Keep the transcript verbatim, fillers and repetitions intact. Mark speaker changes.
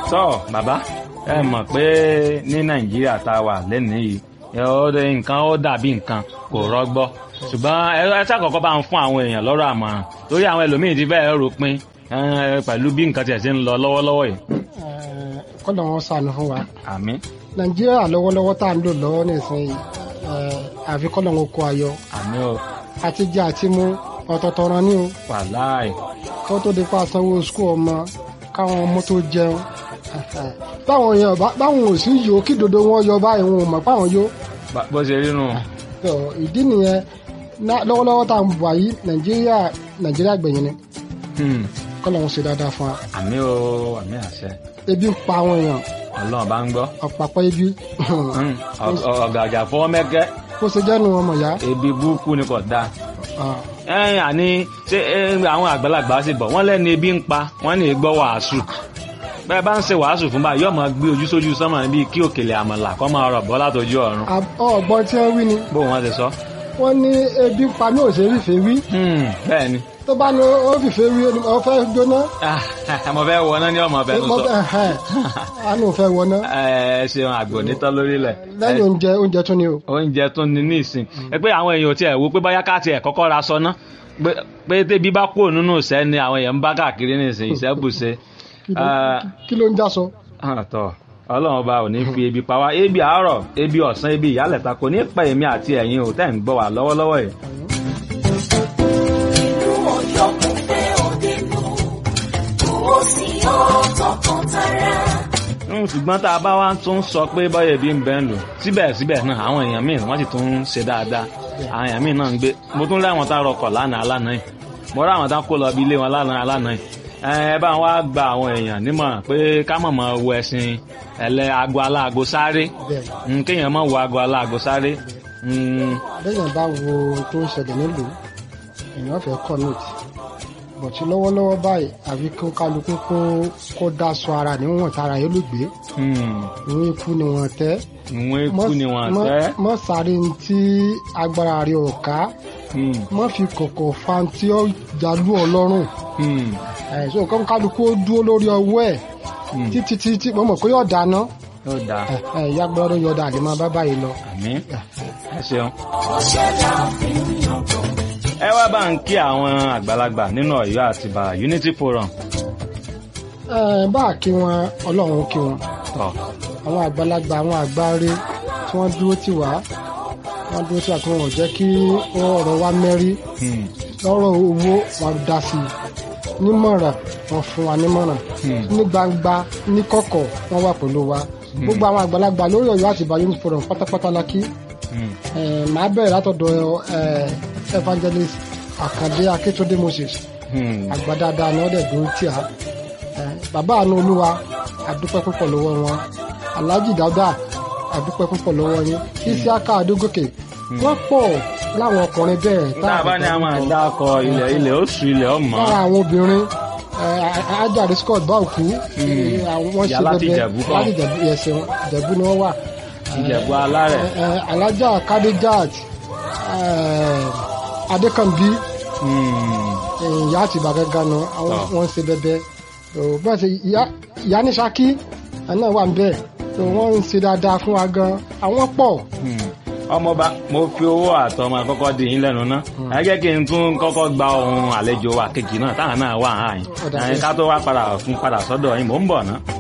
Speaker 1: tọ́ bàbá ẹ mọ̀ pé ní nàìjíríà tá a wà lẹ́nìí yìí nǹkan ó dàbí nǹkan kò rọgbọ ṣùgbọ́n ẹ ṣàkọ́kọ́ bá ń fún àwọn èèyàn lọ́rọ̀ àmọ̀ràn torí àwọn ẹlòmíín ti fẹ́ẹ́ ròpin pẹ̀lú bí nǹkan tiẹ̀ ṣe ń lọ lọ́wọ́lọ́wọ́ yìí.
Speaker 2: kọ́nà wọn ṣàánú fún wa.
Speaker 1: àmín.
Speaker 2: nàìjíríà lọ́wọ́lọ́wọ́ tá à ń lò lọ́wọ́ nísìnyí àfi kọ́nà wọn kó ayọ̀.
Speaker 1: àmín o.
Speaker 2: àti jẹ àti mu ọ̀tọ̀ọ̀tọ̀ ran ní o.
Speaker 1: wàláì.
Speaker 2: kó tó di pa sanwó sukú ọmọ káwọn ọmọ tó jẹun báwọn èèyàn báwọn ò sí yòó kí dodo wọn yọ báyìí wọn ò mọ̀ páwọn yó.
Speaker 1: bó ṣe rí nù.
Speaker 2: ìdí nìyẹn lọ́wọ́lọ́wọ́ tá à ń bọ̀ yìí nàìjíríà nàìjíríà gbẹ̀yìn ni. kọ́ lóun ṣe dáadáa fún wa.
Speaker 1: àmín o àmín àṣẹ.
Speaker 2: ebi ń pa àwọn èèyàn.
Speaker 1: ọlọ́run bá ń gbọ́.
Speaker 2: ọ̀pàpọ̀ ebi.
Speaker 1: ọ̀gàjà fọwọ́ mẹ́kẹ́.
Speaker 2: kó ṣe jẹ́ nu ọmọ ìyá.
Speaker 1: ebi burúkú ni kò dáa. ẹ̀yìn àní ṣé àwọn àgbàlagbà sì bọ̀ wọ́n lẹ́nu ebi ń pa wọ́n ní gbọ́ wàásù bẹ́ẹ̀ bá ń ṣe wàásù fún báyìí yóò máa gbé ojú sójú sánmà bíi kí òkèlè àmàlà kó máa rọ̀ bọ́ látọjú ọ̀run.
Speaker 2: ọ̀gbọ́n tí wọ́n wí ni.
Speaker 1: bó wọn ti sọ.
Speaker 2: wọ́n ní ebi pa mí ò ṣe é fìfẹ́ wí.
Speaker 1: bẹ́ẹ̀ ni.
Speaker 2: tó bá ní ó fìfẹ́ wí ó fẹ́ jóná.
Speaker 1: mo fẹ́ wọná ní ọmọ bẹ́ẹ̀ ló sọ.
Speaker 2: a ní ò fẹ́ wọná.
Speaker 1: ẹ ṣeun àgbò nítọ́ lórílẹ̀.
Speaker 2: lẹ́yìn oúnjẹ oúnjẹ tún ni o.
Speaker 1: oúnjẹ tún ni ní ìsìn ẹ pé àwọn èèyàn tiẹ̀ wo pé báyá ká tiẹ̀ kọ́kọ́ ra sọ ná pé tẹ́bí bá kúrò nínú ìṣẹ́ ni àwọn èèyàn ń bá káàkiri ní ìsìn ìṣẹ́bùṣe.
Speaker 2: kí ló ń já sọ.
Speaker 1: àtọ̀ ọlọ́run ọba ò ní fi ebi pa wá ebi àárọ̀ ebi ọ̀sán ebi ìyálẹ̀ta kò ní pa èmi àti ẹ̀yin ò tẹ́ ń gbọ́ wá lọ́wọ́lọ́wọ́ yìí.
Speaker 3: ìlú Ọ̀yọ́ kò fẹ́ òde nù kò sí ọ̀tọ̀kan tara.
Speaker 1: ṣùgbọ́n tá a bá wá tún sọ pé bọ́yẹ̀ bí ń bẹ́ ń lò síbẹ̀síbẹ̀ náà àwọn èèyàn míì wọ́n sì tún ń ṣe dáadáa àwọn èèyàn míì náà ń gbé mo tún rí àwọn tá a rọkọ̀ lánàá lánàá yìí mo rí àwọn tá a kó lọ bí ilé wọn lánàá lánàá yìí ẹ bá wá gba àwọn èèyàn nímọ̀ràn pé ká mọ̀ mọ́ wo ẹ̀sìn ẹ̀lẹ́ aago aláago sáré kéèyàn mọ̀ wo aago aláago sáré.
Speaker 2: lẹ́yìn bá wo tó ń ṣẹlẹ̀ nílùú èèyàn fẹ́ kọ́ nóòtì bọ̀tí lọ́wọ́lọ́wọ́ báyìí àfi kó kálukú kó kó dáṣọ ara níwọ̀n tára yóò lè gbé. ìwọ̀n ikú ni wọ́n tẹ́.
Speaker 1: ìwọ̀n ikú ni wọ́n tẹ́.
Speaker 2: mọ́ sáré tí agbára rẹ̀ ò ká. mọ́ fi kọ̀kọ̀ fa tí ó jalú ọlọ́run. ẹ̀sùn kan kálukú ó dúró lórí ọwọ́ ẹ̀ títí títí mo mọ̀ pé yóò dáná.
Speaker 1: yóò dá.
Speaker 2: ìyá gbọ́dọ̀ yóò dá àlè máa bá báyìí lọ.
Speaker 1: àmín ẹ ṣeun. ẹ wá bá ń kí àwọn àgbàlagbà nínú Ọ̀yọ́ Àtìbà Unity Forum.
Speaker 2: ẹ bá a kí wọn Ọlọ́run kí wọn. àwọn àgbàlagbà àwọn àgbáre tí wọ́n dúró tì wá wọ́n dúró tì wá kí wọ́n ò jẹ́ kí ọ̀rọ̀ wa mẹ́rí lọ́rọ̀ owó wọn dá sí i nímọ̀ràn wọn fún wa nímọ̀ràn ní gbangba ní kọ̀kọ̀ wọ́n wà pẹ̀lú wa gbogbo àwọn àgbàlagbà lórí Ọ̀yọ́ Àtìbà Unity Forum pátápátá la kí. màá bẹ̀rẹ̀ látọ̀dọ̀ evangelist Àkàndé Akíntúndé Moses àgbà dáadáa ni wọ́n dẹ̀ dúró tí a bàbá àánú Olúwa àdúpẹ́ púpọ̀ lọ́wọ́ wọn Alhaji Dáúdà àdúpẹ́ púpọ̀ lọ́wọ́ yín Isiaka Adógòkè wọ́n pọ̀ láwọn ọkùnrin bẹ́ẹ̀.
Speaker 1: tá a bá ní àwọn àdá ọkọ ilẹ̀ ilẹ̀ oṣù ilẹ̀ ọmọ.
Speaker 2: lára àwọn obìnrin Ajáre Scott Báòkú wọ́n ṣe bẹ́ẹ̀ láti Ìjẹ̀bú ni wọ́n wà.
Speaker 1: Ìjẹ̀bú alárẹ̀.
Speaker 2: Alájà Kadejat Adékànbí ìyá Àtìbà gángan nu wọ́n ṣe bẹ́ẹ̀ bọ́n ṣe ìyá ní Ṣakí náà wà ń bẹ̀ wọ́n ń ṣe dáadáa fún wa gan àwọn pọ̀.
Speaker 1: ọmọọba mo fi owó àtọmọ àkọ́kọ́ di yín lẹ́nu náà ẹ jẹ́ kí n tún kọ́kọ́ gba ohun àlejò wa kejì náà táwọn náà wà áyìn ká tó wá padà fún padà sọ́dọ̀ yín mò ń bọ̀ náà.